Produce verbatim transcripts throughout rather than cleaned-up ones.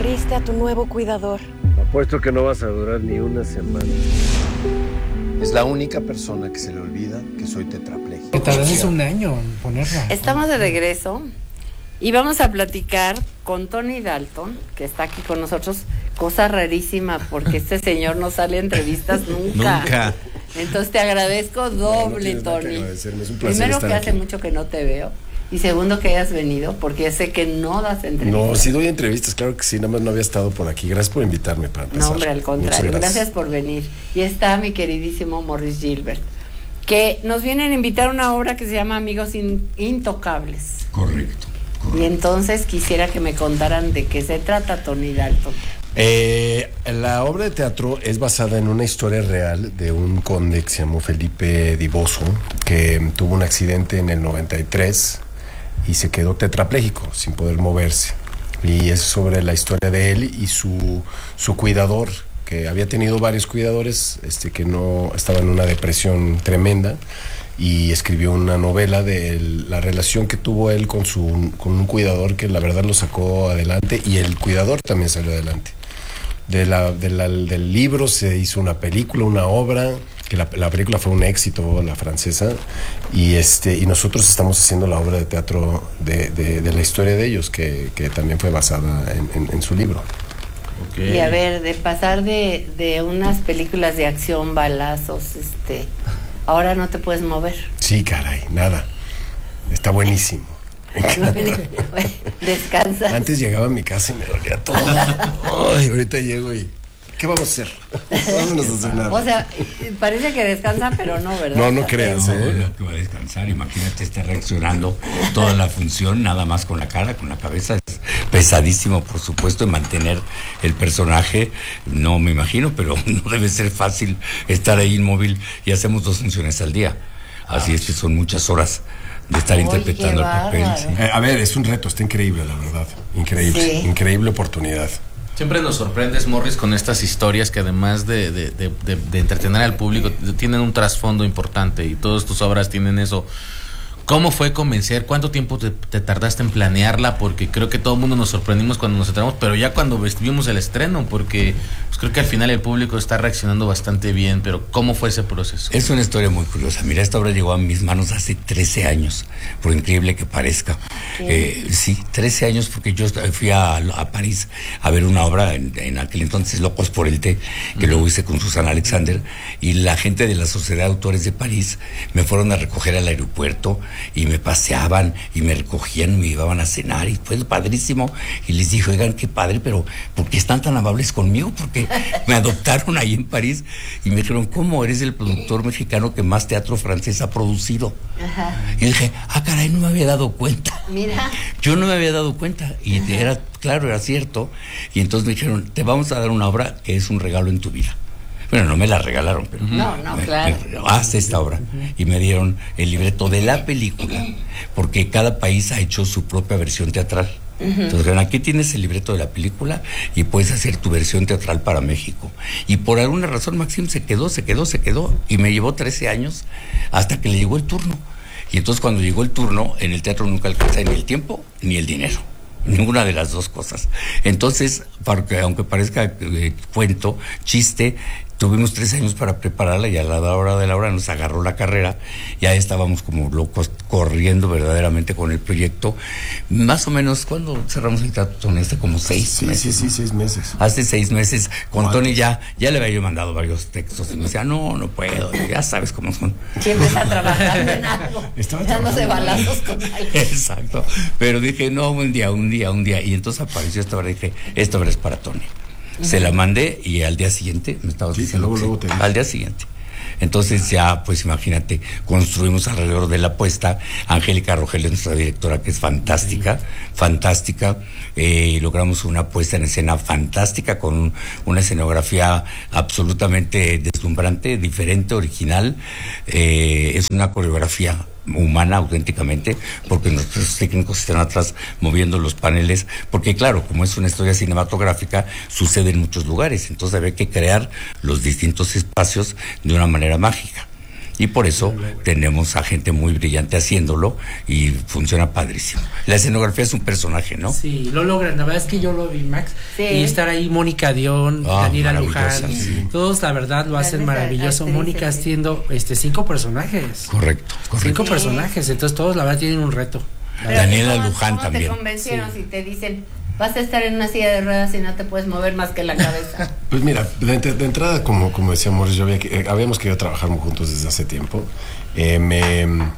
descubriste a tu nuevo cuidador? Apuesto que no vas a durar ni una semana. Es la única persona que se le olvida que soy tetrapléjico. Que tardas un año en ponerla. Estamos de regreso y vamos a platicar con Tony Dalton, que está aquí con nosotros. Cosa rarísima, porque este señor no sale a entrevistas nunca. Nunca. Entonces te agradezco doble, no, no Tony. que es un Primero que aquí. hace mucho que no te veo. Y segundo que hayas venido, porque ya sé que no das entrevistas. No, sí doy entrevistas, claro que sí, nada más no había estado por aquí. Gracias por invitarme para empezar. No, hombre, al contrario, gracias. gracias por venir. Y está mi queridísimo Maurice Gilbert, que nos vienen a invitar a una obra que se llama Amigos In- Intocables. Correcto, correcto. Y entonces quisiera que me contaran de qué se trata, Tony Dalton. Eh, la obra de teatro es basada en una historia real de un conde que se llamó Felipe Di Bosso, que tuvo un accidente en el noventa y tres y se quedó tetrapléjico, sin poder moverse. Y es sobre la historia de él y su, su cuidador, que había tenido varios cuidadores, este, que no estaba en una depresión tremenda, y escribió una novela de el, la relación que tuvo él con, su, con un cuidador que la verdad lo sacó adelante, y el cuidador también salió adelante. De la, de la, del libro se hizo una película, una obra, que la, la película fue un éxito, la francesa, y este y nosotros estamos haciendo la obra de teatro de, de, de la historia de ellos, que, que también fue basada en, en, en su libro. Okay. Y a ver, de pasar de, de unas películas de acción, balazos, este, ahora no te puedes mover. Sí, caray, nada. Está buenísimo. Descansa. Antes llegaba a mi casa y me dolía todo. Ay, ahorita llego y... ¿qué vamos a hacer? Vámonos a cenar. O sea, parece que descansa, pero no, ¿verdad? No, no creas, No, ¿eh? lo que va a descansar, imagínate, está reaccionando toda la función, nada más con la cara, con la cabeza. Es pesadísimo, por supuesto, y mantener el personaje, no me imagino, pero no debe ser fácil estar ahí inmóvil, y hacemos dos funciones al día. Así es que son muchas horas de estar Oye, interpretando el papel. bárbaro. Sí. Eh, a ver, es un reto, está increíble, la verdad. Increíble, Sí. increíble oportunidad. Siempre nos sorprendes, Morris, con estas historias que además de, de, de, de, de entretener al público, tienen un trasfondo importante, y todas tus obras tienen eso. ¿Cómo fue convencer? ¿Cuánto tiempo te, te tardaste en planearla? Porque creo que todo el mundo nos sorprendimos cuando nos enteramos, pero ya cuando vimos el estreno, porque pues creo que al final el público está reaccionando bastante bien, pero ¿cómo fue ese proceso? Es una historia muy curiosa. Mira, esta obra llegó a mis manos hace trece años, por increíble que parezca. Eh, sí, trece años, porque yo fui a, a París a ver una obra en, en aquel entonces, Locos por el Té, que uh-huh. luego hice con Susana Alexander, y la gente de la Sociedad de Autores de París me fueron a recoger al aeropuerto y me paseaban y me recogían y me llevaban a cenar, y fue padrísimo. Y les dije, oigan, qué padre, pero ¿por qué están tan amables conmigo? Porque me adoptaron ahí en París y me dijeron, ¿cómo? Eres el productor mexicano que más teatro francés ha producido. Ajá. Y dije, ah, caray, no me había dado cuenta. Mira. Yo no me había dado cuenta, y Ajá. era, claro, era cierto. Y entonces me dijeron, te vamos a dar una obra que es un regalo en tu vida. Bueno, no me la regalaron, pero... No, no, me, claro. Me, haz esta obra. Y me dieron el libreto de la película, porque cada país ha hecho su propia versión teatral. Uh-huh. Entonces, aquí tienes el libreto de la película y puedes hacer tu versión teatral para México. Y por alguna razón Maxim se quedó, se quedó, se quedó, y me llevó trece años hasta que le llegó el turno. Y entonces cuando llegó el turno, en el teatro nunca alcanza ni el tiempo ni el dinero. Ninguna de las dos cosas. Entonces, porque aunque parezca eh, cuento, chiste, tuvimos tres años para prepararla, y a la hora de la hora nos agarró la carrera. Ya estábamos como locos corriendo verdaderamente con el proyecto. Más o menos, ¿cuándo cerramos el trato, Tony? Hace como seis sí, meses. Sí, sí, seis meses. Hace seis meses. Con Tony ya, ya le había yo mandado varios textos y me decía, no, no puedo, ya sabes cómo son. Siempre está trabajando en algo. Estaba dándose balazos con alguien. Exacto. Pero dije, no, un día, un día, un día. Y entonces apareció esta obra y dije, esta obra es para Tony. Uh-huh. Se la mandé y al día siguiente me estaba sí, diciendo luego, luego te al día siguiente. Entonces ya, pues imagínate, construimos alrededor de la puesta. Angélica Rogelio, nuestra directora, que es fantástica, sí. fantástica. Eh, logramos una puesta en escena fantástica, con un, una escenografía absolutamente deslumbrante, diferente, original. Eh, es una coreografía humana auténticamente, porque nuestros técnicos están atrás moviendo los paneles, porque claro, como es una historia cinematográfica, sucede en muchos lugares, entonces había que crear los distintos espacios de una manera mágica. Y por eso tenemos a gente muy brillante haciéndolo y funciona padrísimo. La escenografía es un personaje, ¿no? Sí, lo logran. La verdad es que yo lo vi, Max. Sí. Y estar ahí Mónica Dion, Ah, Daniela maravillosa, Luján, sí. todos la verdad lo hacen Grandes maravilloso. actrices, Mónica sí. haciendo este cinco personajes. Correcto, correcto. Cinco Sí. personajes, entonces todos la verdad tienen un reto. Pero, Daniela ¿cómo- Luján cómo también. te convencieron si te dicen, vas a estar en una silla de ruedas y no te puedes mover más que la cabeza? Pues mira, de, de entrada, como, como decía Morris, yo había, que- eh, habíamos querido trabajar muy juntos desde hace tiempo. Eh, me,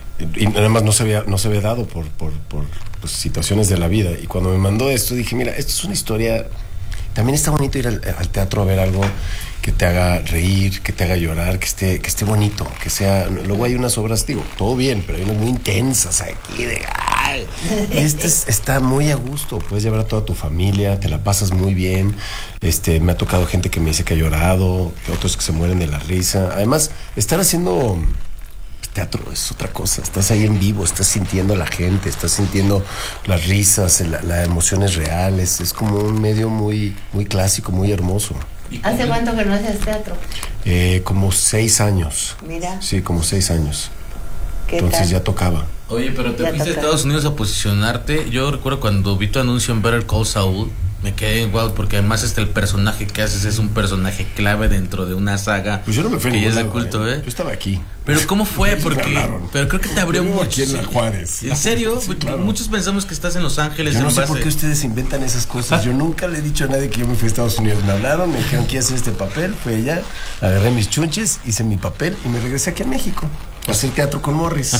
y además no se había, no se había dado por, por, por pues, situaciones de la vida. Y cuando me mandó esto, dije, mira, esto es una historia. También está bonito ir al, al teatro a ver algo que te haga reír, que te haga llorar, que esté, que esté bonito, que sea. Luego hay unas obras, digo, todo bien, pero hay unas muy intensas aquí de. ¡Ay! Este es- está muy a gusto, puedes llevar a toda tu familia, te la pasas muy bien. Este, me ha tocado gente que me dice que ha llorado, que otros que se mueren de la risa. Además, estar haciendo teatro es otra cosa, estás ahí en vivo, estás sintiendo a la gente, estás sintiendo las risas, la- las emociones reales, es como un medio muy, muy clásico, muy hermoso. ¿Hace cuánto que no haces teatro? Eh, como seis años. Mira. Sí, como seis años. ¿Qué Entonces tal? ya tocaba. Oye, pero te Ya fuiste a toca. Estados Unidos a posicionarte. Yo recuerdo cuando vi tu anuncio en Better Call Saul, me quedé wow, porque además este el personaje que haces es un personaje clave dentro de una saga Pues yo no me fui a que ya ningún es de lado, culto, ¿eh? Yo estaba aquí. Pero ¿cómo fue? Porque Me hablaron. pero creo que te abrió Yo vivo mucho. aquí en la Juárez. ¿En serio? Sí, Porque claro. muchos pensamos que estás en Los Ángeles Yo no en sé base. por qué ustedes inventan esas cosas. Yo nunca le he dicho a nadie que yo me fui a Estados Unidos. Me hablaron, me dijeron que iba a hacer este papel. Fui allá, agarré mis chunches, hice mi papel y me regresé aquí a México a hacer teatro con Morris.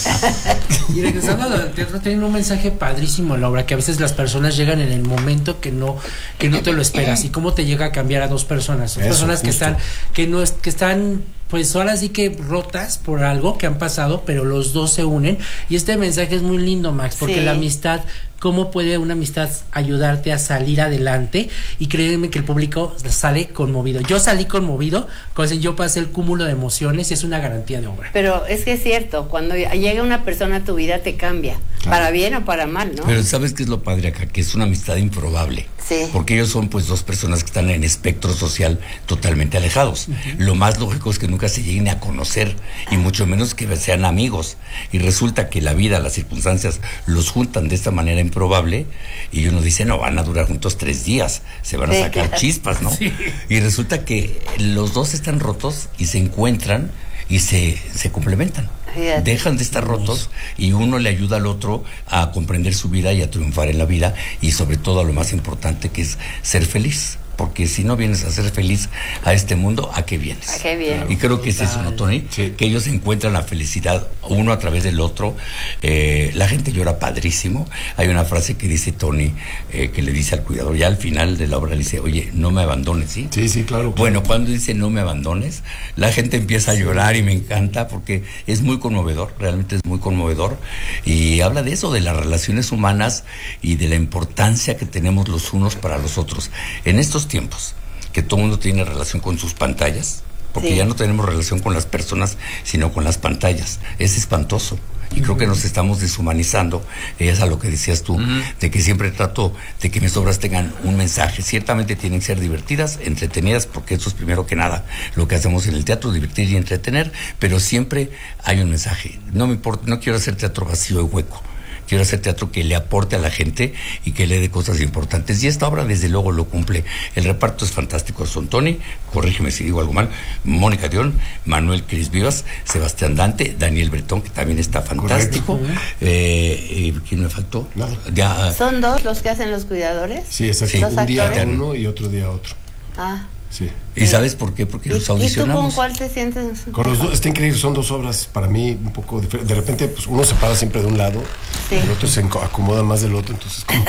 Y regresando al teatro, tienen un mensaje padrísimo en la obra, que a veces las personas llegan en el momento que no, que no te lo esperas, y cómo te llega a cambiar a dos personas. Dos Eso, personas que justo. están, que no es, que están, pues ahora sí que rotas por algo que han pasado, pero los dos se unen. Y este mensaje es muy lindo, Max, porque Sí. la amistad, cómo puede una amistad ayudarte a salir adelante, y créeme que el público sale conmovido. Yo salí conmovido, pues yo pasé el cúmulo de emociones y es una garantía de obra. Pero es que es cierto, cuando llega una persona a tu vida te cambia, Claro. para bien o para mal, ¿no? Pero ¿sabes qué es lo padre acá? Que es una amistad improbable. Sí. Porque ellos son pues dos personas que están en espectro social totalmente alejados. Lo más lógico es que nunca se lleguen a conocer, y mucho menos que sean amigos. Y resulta que la vida, las circunstancias los juntan de esta manera improbable, y uno dice, no, van a durar juntos tres días, se van a Sí, sacar claro. chispas, ¿no? Y resulta que los dos están rotos y se encuentran y se, se complementan. Fíjate. Dejan de estar rotos y uno le ayuda al otro a comprender su vida y a triunfar en la vida, y sobre todo a lo más importante, que es ser feliz. Porque si no vienes a ser feliz a este mundo, ¿a qué vienes? ¿A qué vienes? Y creo que es eso, ¿no, Tony? Sí. Que ellos encuentran la felicidad uno a través del otro. Eh, la gente llora padrísimo. Hay una frase que dice Tony, eh, que le dice al cuidador, ya al final de la obra le dice, oye, no me abandones, ¿sí? Sí, sí, claro. Bueno, cuando dice no me abandones, la gente empieza a llorar, y me encanta porque es muy conmovedor, realmente es muy conmovedor, y habla de eso, de las relaciones humanas y de la importancia que tenemos los unos para los otros. En estos tiempos, que todo el mundo tiene relación con sus pantallas, porque Sí. ya no tenemos relación con las personas, sino con las pantallas, es espantoso. Y creo que nos estamos deshumanizando. Es a lo que decías tú, de que siempre trato de que mis obras tengan un mensaje. Ciertamente tienen que ser divertidas, entretenidas, porque eso es primero que nada lo que hacemos en el teatro, divertir y entretener, pero siempre hay un mensaje. No me importa, no quiero hacer teatro vacío y hueco. Quiero hacer teatro que le aporte a la gente y que le dé cosas importantes. Y esta obra, desde luego, lo cumple. El reparto es fantástico. Son Tony, corrígeme si digo algo mal, Mónica Dion, Manuel Cris Vivas, Sebastián Dante, Daniel Bretón, que también está fantástico. Eh, eh, ¿Quién me faltó? Nada. Ya, ¿Son dos los que hacen los cuidadores? Sí, exacto. Sí. Un día ¿Los actores? uno y otro día otro. Ah. Sí. ¿y sabes por qué? Porque ¿Y, los ¿Y tú con audicionamos. cuál te sientes? Con los dos, está increíble, son dos obras para mí un poco diferentes. De repente, pues uno se para siempre de un lado, Sí. el otro se enco- acomoda más del otro, entonces como...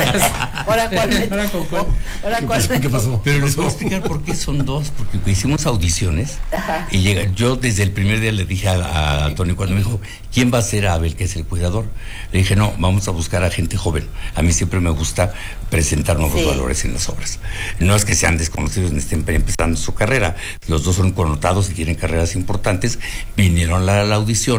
¿Ahora cuál? ¿Ahora con cuál? ¿Ahora ¿Qué cuál? pasó? ¿Qué pasó? Pero les voy a explicar por qué son dos, porque hicimos audiciones y llega, yo desde el primer día le dije a, a Tony, cuando me dijo, ¿quién va a ser Abel, que es el cuidador? Le dije, no, vamos a buscar a gente joven. A mí siempre me gusta presentar nuevos Sí. valores en las obras. No es que sean desconocidos ni estén empezando su carrera, los dos son connotados y tienen carreras importantes, vinieron a la, a la audición